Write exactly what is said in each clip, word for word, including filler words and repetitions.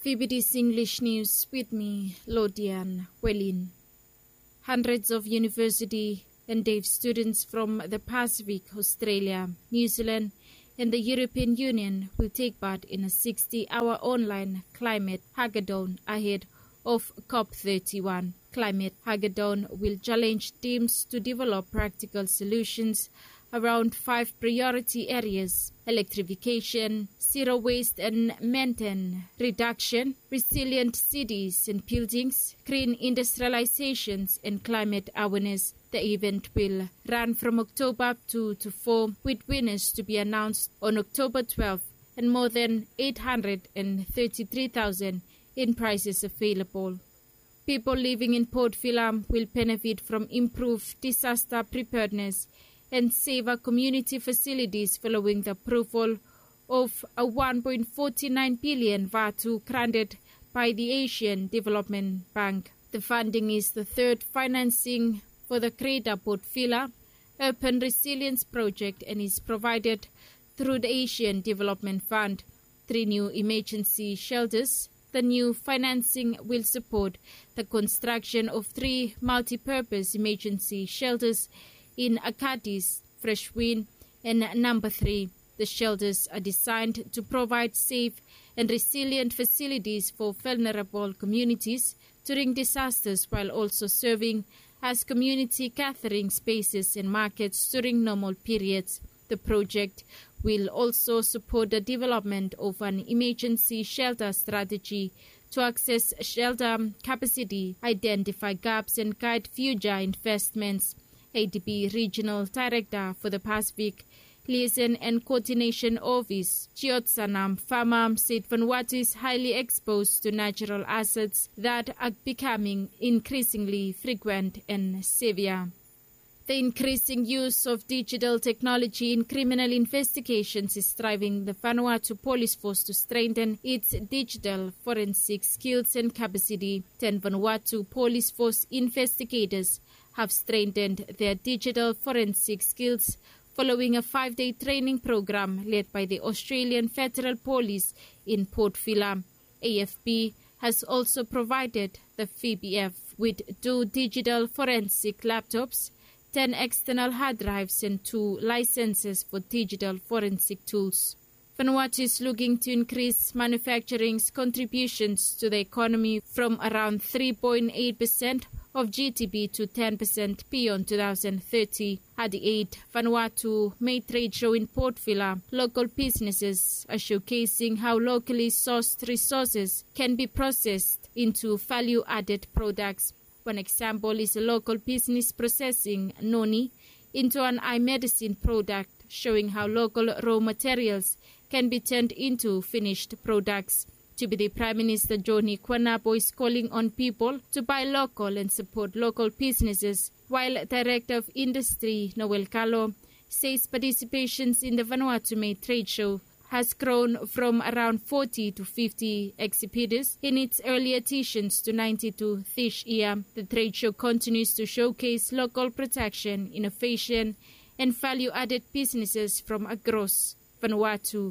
V B D's English News with me, Lodian Welin. Hundreds of university and D A V E students from the Pacific, Australia, New Zealand and the European Union will take part in a sixty-hour online climate hackathon ahead of COP thirty-one. Climate hackathon will challenge teams to develop practical solutions around five priority areas: electrification, zero waste and methane reduction, resilient cities and buildings, green industrializations and climate awareness. The event will run from October two to four, with winners to be announced on October twelfth and more than eight hundred thirty-three thousand in prizes available. People living in Port Phillip will benefit from improved disaster preparedness and safer community facilities following the approval of a one point four nine billion VATU granted by the Asian Development Bank. The funding is the third financing for the Greater Port Phillip Urban Resilience Project and is provided through the Asian Development Fund. Three new emergency shelters. The new financing will support the construction of three multi-purpose emergency shelters in Akatis, Freshwin, and Number three. The shelters are designed to provide safe and resilient facilities for vulnerable communities during disasters while also serving as community gathering spaces and markets during normal periods. The project will also support the development of an emergency shelter strategy to access shelter capacity, identify gaps, and guide future investments. A D B Regional Director for the Pacific Liaison and Coordination Office, Chiotsanam Pharma, said Vanuatu is highly exposed to natural assets that are becoming increasingly frequent and severe. The increasing use of digital technology in criminal investigations is driving the Vanuatu Police Force to strengthen its digital forensic skills and capacity. Ten Vanuatu Police Force investigators have strengthened their digital forensic skills following a five-day training program led by the Australian Federal Police in Port Phillip. A F P has also provided the V B F with two digital forensic laptops, ten external hard drives and two licenses for digital forensic tools. Vanuatu is looking to increase manufacturing's contributions to the economy from around three point eight percent of G D P to ten percent beyond two thousand thirty. At the eighth Vanuatu May Trade Show in Port Phillip, local businesses are showcasing how locally sourced resources can be processed into value-added products. One example is a local business processing noni into an eye medicine product, showing how local raw materials can be turned into finished products. Deputy Prime Minister Johnny Quanabo is calling on people to buy local and support local businesses, while Director of Industry Noel Kalo says participations in the Vanuatu May Trade Show has grown from around forty to fifty exhibitors in its early editions to ninety-two this year. The trade show continues to showcase local production, innovation, and value-added businesses from across Vanuatu.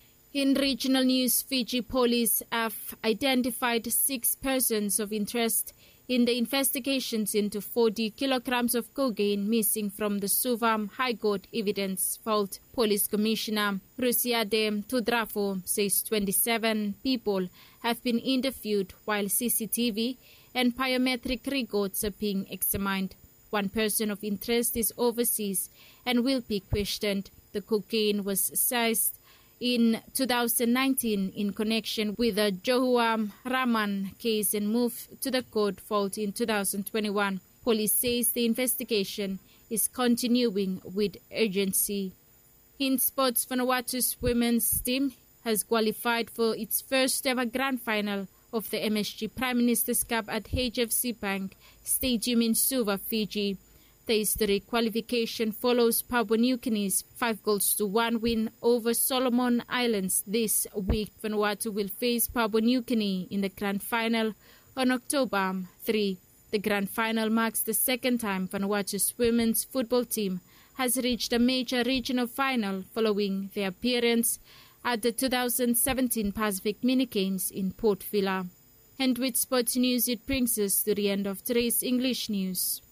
In regional news, Fiji police have identified six persons of interest in the investigations into forty kilograms of cocaine missing from the Suva High Court evidence vault. Police Commissioner Rusiade Tudrafo says twenty-seven people have been interviewed while C C T V and biometric records are being examined. One person of interest is overseas and will be questioned. The cocaine was seized in two thousand nineteen in connection with the Johua Raman case and moved to the court vault in two thousand twenty-one. Police says the investigation is continuing with urgency. In sports, Vanuatu's women's team has qualified for its first ever grand final of the M S G Prime Minister's Cup at H F C Bank Stadium in Suva, Fiji. The historic qualification follows Papua New Guinea's five goals to one win over Solomon Islands this week. Vanuatu will face Papua New Guinea in the grand final on October third. The grand final marks the second time Vanuatu's women's football team has reached a major regional final following their appearance at the two thousand seventeen Pacific Mini Games in Port Vila. And with sports news, it brings us to the end of today's English news.